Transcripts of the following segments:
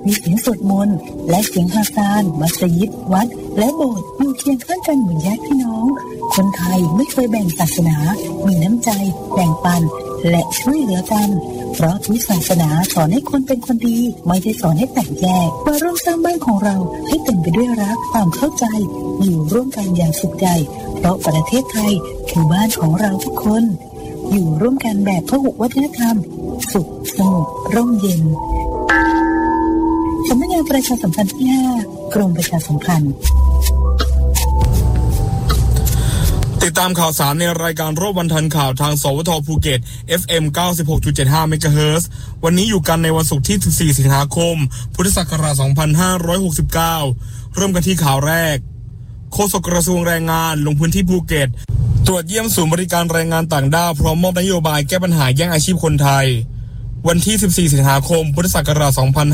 มีเสียงสวดมนต์และเสียงฮาซานมัสยิดวัดและโบสถ์อยู่เคียงข้างกันเหมือนญาติพี่น้องคนไทยไม่เคยแบ่งศาสนามีน้ำใจแบ่งปันและช่วยเหลือกันเพราะทุกศาสนาสอนให้คนเป็นคนดีไม่ได้สอนให้แตกแยกมาร่วมสร้างบ้านของเราให้เต็มไปด้วยรักความเข้าใจอยู่ร่วมกันอย่างสุขใจเพราะประเทศไทยคือบ้านของเราทุกคนอยู่ร่วมกันแบบพหุวัฒนธรรมสุขสงบร่มเย็นสำนักงานประชาสัมพันธ์ที่ 5 กรมประชาสัมพันธ์ติดตามข่าวสารในรายการรอบวันทันข่าวทางสวทภูเก็ต FM 96.75 เมกะเฮิรตซ์วันนี้อยู่กันในวันศุกร์ที่ 14 สิงหาคม พุทธศักราช 2569 เริ่มกันที่ข่าวแรกโฆษกกระทรวงแรงงานลงพื้นที่ภูเก็ตตรวจเยี่ยมศูนย์บริการแรงงานต่างด้าวพร้อมมอบนโยบายแก้ปัญหาแย่งอาชีพคนไทยวันที่ 14 สิงหาคม พุทธศักราช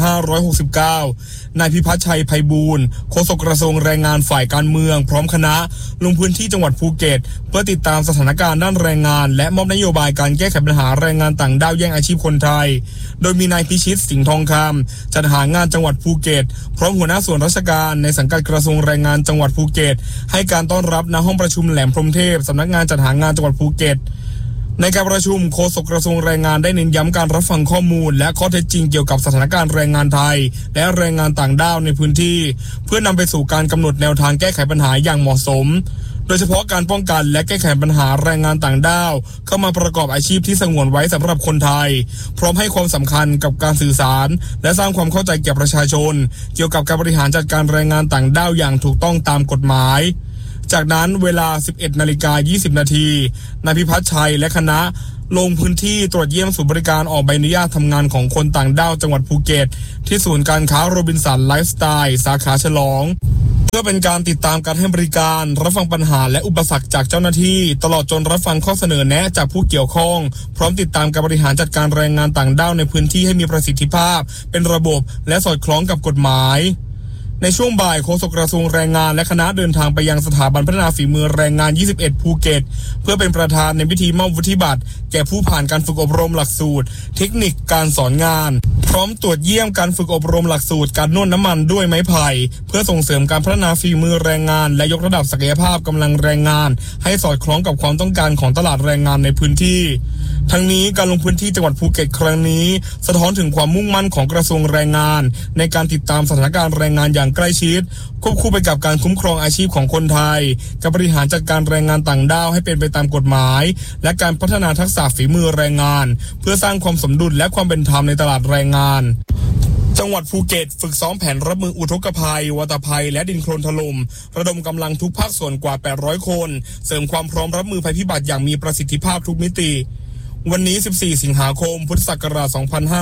2569 นายพิพัฒน์ชัยไพบูลย์โฆษกกระทรวงแรงงานฝ่ายการเมืองพร้อมคณะลงพื้นที่จังหวัดภูเก็ตเพื่อติดตามสถานการณ์ด้านแรงงานและมอบนโยบายการแก้ไขปัญหาแรงงานต่างด้าวแย่งอาชีพคนไทยโดยมีนายพิชิตสิงห์ทองคำจัดหางานจังหวัดภูเก็ตพร้อมหัวหน้าส่วนราชการในสังกัดกระทรวงแรงงานจังหวัดภูเก็ตให้การต้อนรับณห้องประชุมแหลมพรหมเทพสำนักงานจัดหางานจังหวัดภูเก็ตในการประชุมโฆษกกระทรวงแรงงานได้เน้นย้ำการรับฟังข้อมูลและข้อเท็จจริงเกี่ยวกับสถานการณ์แรงงานไทยและแรงงานต่างด้าวในพื้นที่เพื่อนำไปสู่การกำหนดแนวทางแก้ไขปัญหาอย่างเหมาะสมโดยเฉพาะการป้องกันและแก้ไขปัญหาแรงงานต่างด้าวเข้ามาประกอบอาชีพที่สงวนไว้สำหรับคนไทยพร้อมให้ความสำคัญกับการสื่อสารและสร้างความเข้าใจแก่ประชาชนเกี่ยวกับการบริหารจัดการแรงงานต่างด้าวอย่างถูกต้องตามกฎหมายจากนั้นเวลา 11:20 น.นายพิพัฒน์ชัยและคณะลงพื้นที่ตรวจเยี่ยมศูนย์บริการออกใบอนุญาตทำงานของคนต่างด้าวจังหวัดภูเก็ตที่ศูนย์การค้าโรบินสันไลฟ์สไตล์สาขาฉลองเพื่อเป็นการติดตามการให้บริการรับฟังปัญหาและอุปสรรคจากเจ้าหน้าที่ตลอดจนรับฟังข้อเสนอแนะจากผู้เกี่ยวข้องพร้อมติดตามการบริหารจัดการแรงงานต่างด้าวในพื้นที่ให้มีประสิทธิภาพเป็นระบบและสอดคล้องกับกฎหมายในช่วงบ่ายโฆษกกระทรวงแรงงานและคณะเดินทางไปยังสถาบันพัฒนาฝีมือแรงงาน 21 ภูเก็ตเพื่อเป็นประธานในพิธีมอบวุฒิบัตรแก่ผู้ผ่านการฝึกอบรมหลักสูตรเทคนิคการสอนงานพร้อมตรวจเยี่ยมการฝึกอบรมหลักสูตรการนวดน้ำมันด้วยไม้ไผ่เพื่อส่งเสริมการพัฒนาฝีมือแรงงานและยกระดับศักยภาพกำลังแรงงานให้สอดคล้องกับความต้องการของตลาดแรงงานในพื้นที่ทั้งนี้การลงพื้นที่จังหวัดภูเก็ตครั้งนี้สะท้อนถึงความมุ่งมั่นของกระทรวงแรงงานในการติดตามสถานการณ์แรงงานอย่างใกล้ชิดควบคู่ไปกับการคุ้มครองอาชีพของคนไทยการบริหารจัดการแรงงานต่างด้าวให้เป็นไปตามกฎหมายและการพัฒนาทักษะฝีมือแรงงานเพื่อสร้างความสมดุลและความเป็นธรรมในตลาดแรงงานจังหวัดภูเก็ตฝึกซ้อมแผนรับมืออุทกภัยวัฏภัยและดินโคลนถล่มระดมกำลังทุกภาคส่วนกว่า800คนเสริมความพร้อมรับมือภัยพิบัติอย่างมีประสิทธิภาพทุกมิติวันนี้ 14 สิงหาคม พุทธศักราช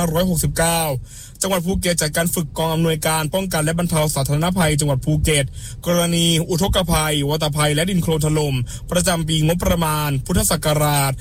2569 จังหวัดภูเก็ตจัดการฝึกกองอำนวยการป้องกันและบรรเทาสาธารณภัยจังหวัดภูเก็ตกรณีอุทกภัยวัฏภัยและดินโคลนถล่มประจำปีงบประมาณพุทธศักราช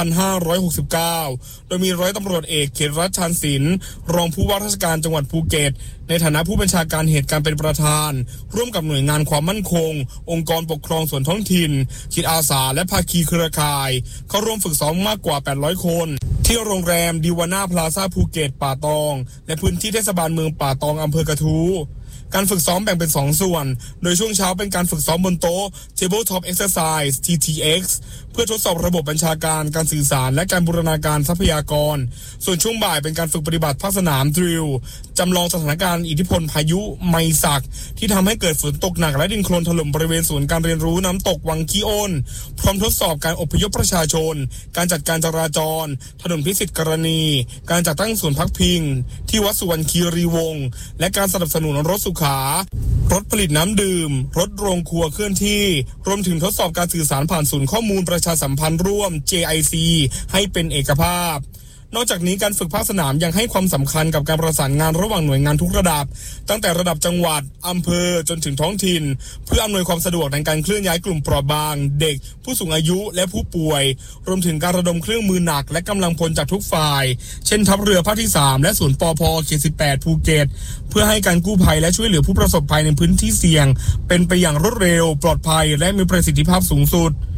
2569 โดยมีร้อยตำรวจเอกเขตรัชชานศิลป์รองผู้ว่าราชการจังหวัดภูเก็ตในฐานะผู้บัญชาการเหตุการณ์เป็นประธานร่วมกับหน่วยงานความมั่นคงองค์กรปกครองส่วนท้องถิ่นจิตอาสาและภาคีเครือข่ายเข้าร่วมฝึกซ้อมมากกว่า800คนที่โรงแรมดิวาน่าพลาซ่าภูเก็ตป่าตองและพื้นที่เทศบาลเมืองป่าตองอำเภอกระทู้การฝึกซ้อมแบ่งเป็น2ส่วนโดยช่วงเช้าเป็นการฝึกซ้อมบนโต๊ะ Tabletop Exercise TTX เพื่อทดสอบระบบบัญชาการการสื่อสารและการบูรณาการทรัพยากรส่วนช่วงบ่ายเป็นการฝึกปฏิบัติภาคสนาม Drill จำลองสถานการณ์อิทธิพลพายุไมซักที่ทำให้เกิดฝนตกหนักและดินโคลนถล่มบริเวณศูนย์การเรียนรู้น้ำตกวังขี้อ้นพร้อมทดสอบการอพยพประชาชนการจัดการจราจรถนนพิสิทธิ์กรณีการจัดตั้งศูนย์พักพิงที่วัดสุวรรณคีรีวงศ์และการสนับสนุนรถสุขารถผลิตน้ำดื่มรถโรงครัวเคลื่อนที่รวมถึงทดสอบการสื่อสารผ่านศูนย์ข้อมูลประชาสัมพันธ์ร่วม JIC ให้เป็นเอกภาพนอกจากนี้การฝึกภาคสนามยังให้ความสำคัญกับการประสานงานระหว่างหน่วยงานทุกระดับตั้งแต่ระดับจังหวัดอำเภอจนถึงท้องถิ่นเพื่ออำนวยความสะดวกในการเคลื่อนย้ายกลุ่มเปราะบางเด็กผู้สูงอายุและผู้ป่วยรวมถึงการระดมเครื่องมือหนักและกำลังพลจากทุกฝ่ายเช่นทัพเรือภาคที่3และศูนย์ปภ.เขต 18 ภูเก็ตเพื่อให้การกู้ภัยและช่วยเหลือผู้ประสบภัยในพื้นที่เสี่ยงเป็นไปอย่างรวดเร็วปลอดภัยและมีประสิทธิภาพสูงสุด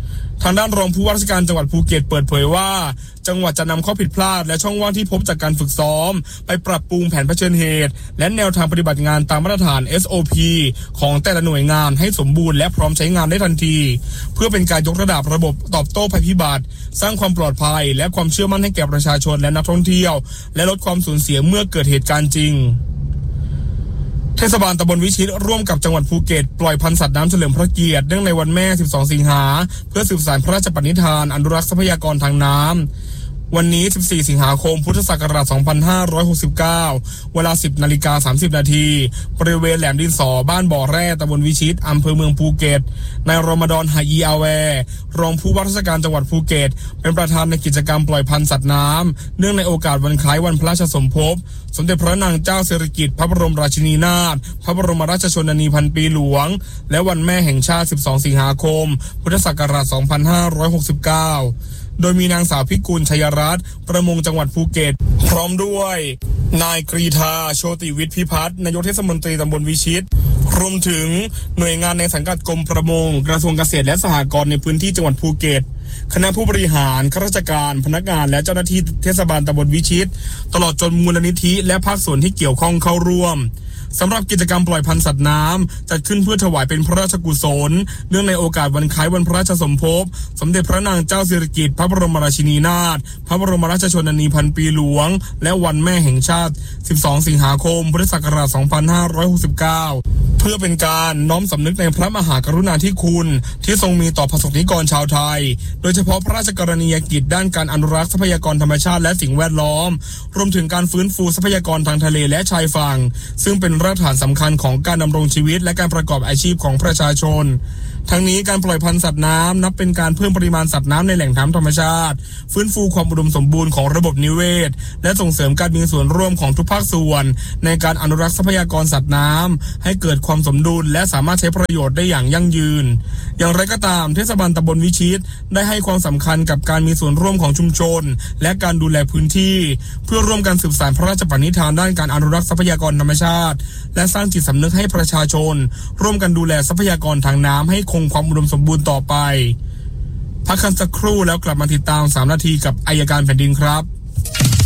ทางด้านรองผู้ว่าราชการจังหวัดภูเก็ตเปิดเผยว่าจังหวัดจะนำข้อผิดพลาดและช่องว่างที่พบจากการฝึกซ้อมไปปรับปรุงแผนเผชิญเหตุและแนวทางปฏิบัติงานตามมาตรฐาน SOP ของแต่ละหน่วยงานให้สมบูรณ์และพร้อมใช้งานได้ทันทีเพื่อเป็นการยกระดับระบบตอบโต้ภัยพิบัติสร้างความปลอดภัยและความเชื่อมั่นให้แก่ประชาชนและนักท่องเที่ยวและลดความสูญเสียเมื่อเกิดเหตุการณ์จริงเทศบาลตำบลวิชิตร่วมกับจังหวัดภูเก็ตปล่อยพันธุ์สัตว์น้ำเฉลิมพระเกียรติเนื่องในวันแม่ 12 สิงหาเพื่อสืบสานพระราชปณิธานอนุรักษ์ทรัพยากรทางน้ำวันนี้ 14 สิงหาคม พุทธศักราช 2569 เวลา 10:30 นาทีบริเวณแหลมดินสอบ้านบ่อแร่ตำบลวิชิตอำเภอเมืองภูเก็ตนายรอมฎอน ฮายีอาแวรองผู้ว่าราชการจังหวัดภูเก็ตเป็นประธานในกิจกรรมปล่อยพันธุ์สัตว์น้ำเนื่องในโอกาสวันคล้ายวันพระราชสมภพสมเด็จพระนางเจ้าสิริกิติ์พระบรมราชินีนาถพระบรมราชชนนีพันปีหลวงและวันแม่แห่งชาติ 12 สิงหาคม พุทธศักราช 2569โดยมีนางสาวพิกุลชัยรัตน์ประมงจังหวัดภูเก็ตพร้อมด้วยนายกรีธาโชติวิทย์พิพัฒน์นายกเทศมนตรีตำบลวิชิตรวมถึงหน่วยงานในสังกัดกรมประมงกระทรวงเกษตรและสหกรณ์ในพื้นที่จังหวัดภูเก็ตคณะผู้บริหารข้าราชการพนักงานและเจ้าหน้าที่เทศบาลตำบลวิชิตตลอดจนมูลนิธิและภาคส่วนที่เกี่ยวข้องเข้าร่วมสำหรับกิจกรรมปล่อยพันธุ์สัตว์น้ำจัดขึ้นเพื่อถวายเป็นพระราชกุศลเนื่องในโอกาสวันคล้ายวันพระราชสมภพสมเด็จพระนางเจ้าสิริกิติ์พระบรมราชินีนาถพระบรมราชชนนีพันปีหลวงและวันแม่แห่งชาติ 12 สิงหาคม พุทธศักราช 2569 เพื่อเป็นการน้อมสำนึกในพระมหากรุณาธิคุณที่ทรงมีต่อประสบนิกรชาวไทยโดยเฉพาะพระราชกรณียกิจด้านการอนุรักษ์ทรัพยากรธรรมชาติและสิ่งแวดล้อมรวมถึงการฟื้นฟูทรัพยากรทางทะเลและชายฝั่งซึ่งเป็นรากฐานสำคัญของการดำรงชีวิตและการประกอบอาชีพของประชาชนทั้งนี้การปล่อยพันธุ์สัตว์น้ำนับเป็นการเพิ่มปริมาณสัตว์น้ำในแหล่งน้ำธรรมชาติฟื้นฟูความอุดมสมบูรณ์ของระบบนิเวศและส่งเสริมการมีส่วนร่วมของทุกภาคส่วนในการอนุรักษ์ทรัพยากรสัตว์น้ำให้เกิดความสมดุลและสามารถใช้ประโยชน์ได้อย่างยั่งยืนอย่างไรก็ตามเทศบาลตำบลวิชิตได้ให้ความสำคัญกับการมีส่วนร่วมของชุมชนและการดูแลพื้นที่เพื่อร่วมกันสืบสานพระราชปณิธานด้านการอนุรักษ์ทรัพยากรธรรมชาติและสร้างจิตสำนึกให้ประชาชนร่วมกันดูแลทรัพยากรทางน้ำให้คงความอุดมสมบูรณ์ต่อไปพักกันสักครู่แล้วกลับมาติดตาม3 นาทีกับอัยการแผ่นดินครับ